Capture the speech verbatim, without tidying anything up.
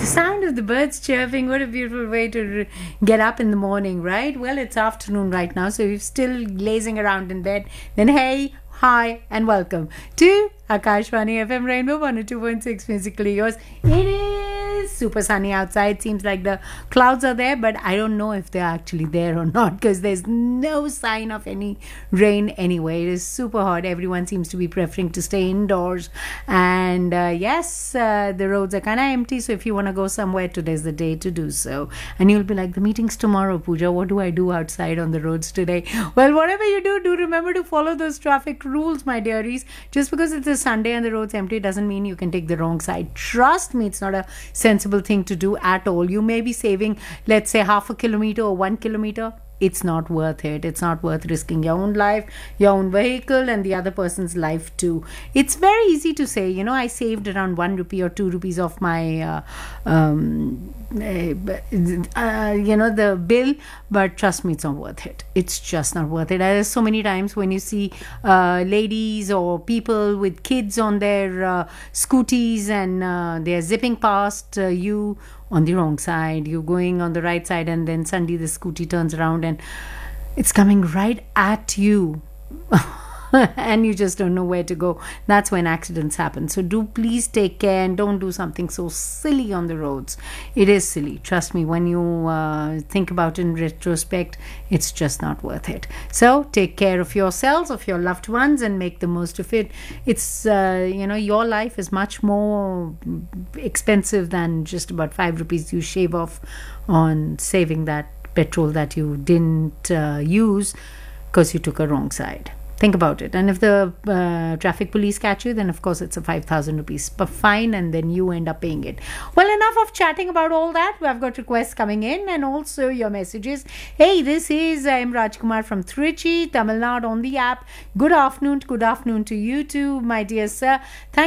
The sound of the birds chirping, what a beautiful way to get up in the morning, right? Well, it's afternoon right now, so you're still lazing around in bed. Then, hey, hi, and welcome to Akashvani F M Rainbow one oh two point six, Musically Yours. It is super sunny outside. Seems like the clouds are there, but I don't know if they're actually there or not because there's no sign of any rain anyway. It is super hot. Everyone seems to be preferring to stay indoors. And uh, yes, uh, the roads are kind of empty. So if you want to go somewhere, today's the day to do so. And you'll be like, the meeting's tomorrow, Pooja. What do I do outside on the roads today? Well, whatever you do, do remember to follow those traffic rules, my dearies. Just because it's a Sunday and the road's empty doesn't mean you can take the wrong side. Trust me, it's not a sensible thing to do at all. You may be saving, let's say, half a kilometer or one kilometer. It's not worth it. It's not worth risking your own life, your own vehicle, and the other person's life too. It's very easy to say, you know, I saved around one rupee or two rupees off my, uh, um, uh, you know, the bill. But trust me, it's not worth it. It's just not worth it. There's so many times when you see uh, ladies or people with kids on their uh, scooties and uh, they're zipping past uh, you on the wrong side, you're going on the right side, and then suddenly the scooty turns around and it's coming right at you. And you just don't know where to go. That's when accidents happen. So do please take care and don't do something so silly on the roads. It is silly. Trust me, when you uh, think about it in retrospect, it's just not worth it. So take care of yourselves, of your loved ones, and make the most of it. It's, uh, you know, your life is much more expensive than just about five rupees you shave off on saving that petrol that you didn't uh, use because you took a wrong side. Think about it. And if the uh, traffic police catch you, then of course it's a five thousand rupees per fine, and then you end up paying it. Well, enough of chatting about all that. I've got requests coming in and also your messages. Hey, this is I'm Rajkumar from Trichy, Tamil Nadu on the app. Good afternoon. Good afternoon to you too, my dear sir. Thank